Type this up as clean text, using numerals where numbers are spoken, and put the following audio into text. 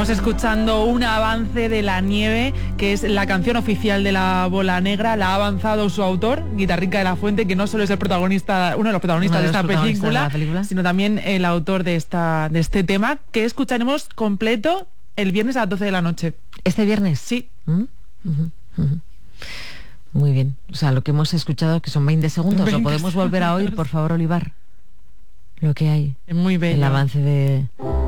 Estamos escuchando un avance de La Nieve, que es la canción oficial de La Bola Negra. La ha avanzado su autor, Guitarrica de la Fuente, que no solo es el protagonista, uno de los protagonistas de esta película, sino también el autor de este tema, que escucharemos completo el viernes a las 12 de la noche. ¿Este viernes? Sí. Muy bien. O sea, lo que hemos escuchado, que son 20 segundos, ¿lo podemos volver a oír, por favor, Olivar? Lo que hay. Es muy bello. El avance de